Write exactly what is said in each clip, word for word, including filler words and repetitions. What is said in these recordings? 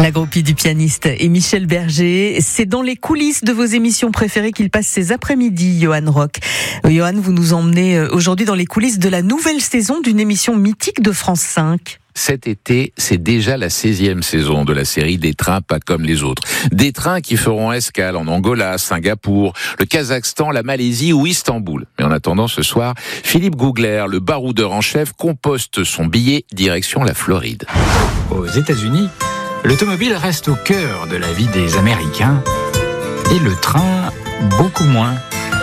La groupie du pianiste et Michel Berger, c'est dans les coulisses de vos émissions préférées qu'il passe ses après-midi, Johan Rock. Johan, vous nous emmenez aujourd'hui dans les coulisses de la nouvelle saison d'une émission mythique de France cinq. Cet été, c'est déjà la seizième saison de la série Des trains pas comme les autres. Des trains qui feront escale en Angola, Singapour, le Kazakhstan, la Malaisie ou Istanbul. Mais en attendant, ce soir, Philippe Googler, le baroudeur en chef, composte son billet direction la Floride. Aux États-Unis, l'automobile reste au cœur de la vie des Américains et le train beaucoup moins.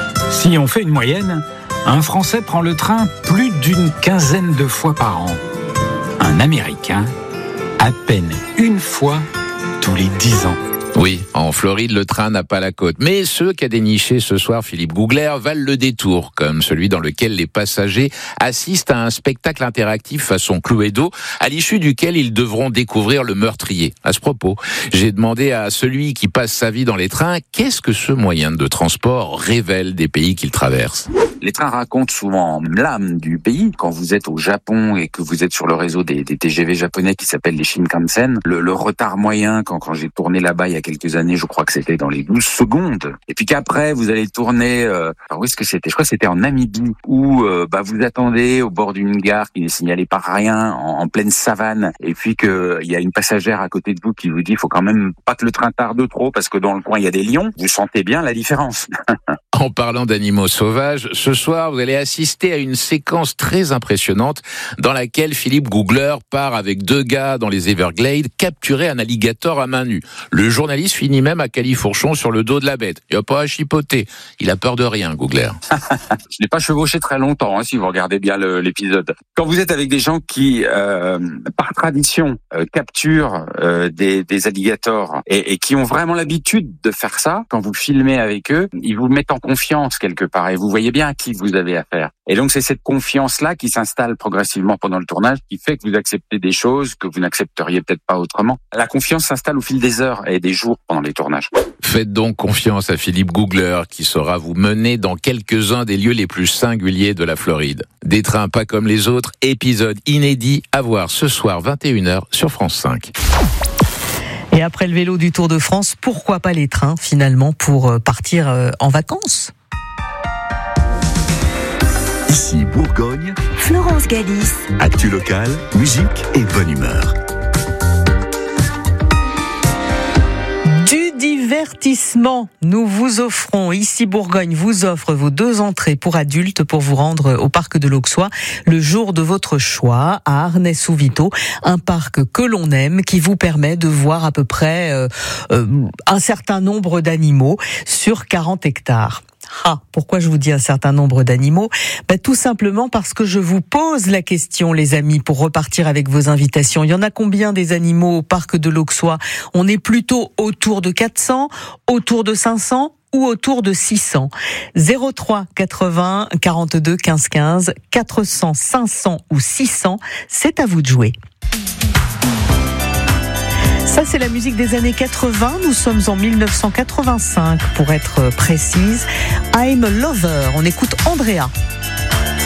Si on fait une moyenne, un Français prend le train plus d'une quinzaine de fois par an. Un Américain, à peine une fois tous les dix ans. Oui, en Floride, le train n'a pas la côte. Mais ceux qu'a déniché ce soir Philippe Googler valent le détour, comme celui dans lequel les passagers assistent à un spectacle interactif façon Cluedo, à l'issue duquel ils devront découvrir le meurtrier. À ce propos, j'ai demandé à celui qui passe sa vie dans les trains, qu'est-ce que ce moyen de transport révèle des pays qu'il traverse ? Les trains racontent souvent l'âme du pays. Quand vous êtes au Japon et que vous êtes sur le réseau des, des T G V japonais qui s'appellent les Shinkansen, le, le retard moyen, quand, quand j'ai tourné là-bas il y a quelques années, je crois que c'était dans les douze secondes. Et puis qu'après, vous allez tourner... Euh, alors où est-ce que c'était ? Je crois que c'était en Namibie, où euh, bah, vous attendez au bord d'une gare qui n'est signalée par rien, en, en pleine savane, et puis qu'il y a une passagère à côté de vous qui vous dit « il faut quand même pas que le train tarde trop, parce que dans le coin, il y a des lions ». Vous sentez bien la différence. En parlant d'animaux sauvages, ce soir, vous allez assister à une séquence très impressionnante dans laquelle Philippe Googler part avec deux gars dans les Everglades capturer un alligator à main nue. Le journaliste finit même à califourchon sur le dos de la bête. Il n'y a pas à chipoter. Il a peur de rien, Googler. Je n'ai pas chevauché très longtemps, hein, si vous regardez bien le, l'épisode. Quand vous êtes avec des gens qui, euh, par tradition, euh, capturent euh, des, des alligators et, et qui ont vraiment l'habitude de faire ça, quand vous filmez avec eux, ils vous mettent en confiance quelque part et vous voyez bien à qui vous avez affaire. Et donc c'est cette confiance-là qui s'installe progressivement pendant le tournage qui fait que vous acceptez des choses que vous n'accepteriez peut-être pas autrement. La confiance s'installe au fil des heures et des jours pendant les tournages. Faites donc confiance à Philippe Googler qui saura vous mener dans quelques-uns des lieux les plus singuliers de la Floride. Des trains pas comme les autres, épisode inédit à voir ce soir vingt et une heures sur France cinq. Et après le vélo du Tour de France, pourquoi pas les trains finalement pour partir en vacances ? Ici Bourgogne, Florence Galis. Actu locale, musique et bonne humeur. Du divertissement, nous vous offrons, ici Bourgogne vous offre vos deux entrées pour adultes pour vous rendre au parc de l'Auxois le jour de votre choix à Arnay-sous-Vito, un parc que l'on aime qui vous permet de voir à peu près euh, euh, un certain nombre d'animaux sur quarante hectares. Ah, pourquoi je vous dis un certain nombre d'animaux ? Ben, tout simplement parce que je vous pose la question, les amis, pour repartir avec vos invitations. Il y en a combien des animaux au parc de l'Auxois ? On est plutôt autour de quatre cents, autour de cinq cents ou autour de six cents. zéro trois quatre-vingts quarante-deux quinze quinze, quatre cents, cinq cents ou six cents, c'est à vous de jouer. Ça, c'est la musique des années quatre-vingts. Nous sommes en mille neuf cent quatre-vingt-cinq, pour être précise. I'm a Lover. On écoute Andrea.